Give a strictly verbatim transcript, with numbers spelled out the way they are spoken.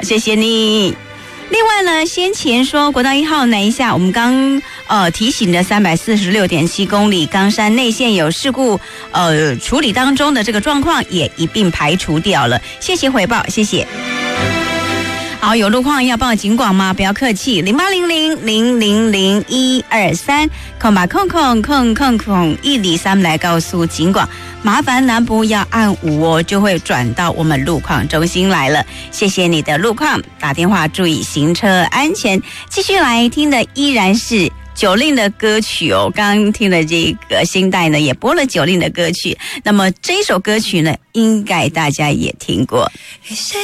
谢谢你。另外呢，先前说国道一号南一下，我们刚呃提醒的三百四十六点七公里冈山内线有事故呃处理当中的这个状况也一并排除掉了，谢谢回报，谢谢。好，有路况要报警广吗？不要客气，零八零零零零零一二三，空吧空空空空空一里三来告诉警广，麻烦南部要按五哦，就会转到我们路况中心来了。谢谢你的路况，打电话注意行车安全。继续来听的依然是九令的歌曲哦，刚刚听了这个新代呢，也播了九令的歌曲。那么这首歌曲呢，应该大家也听过。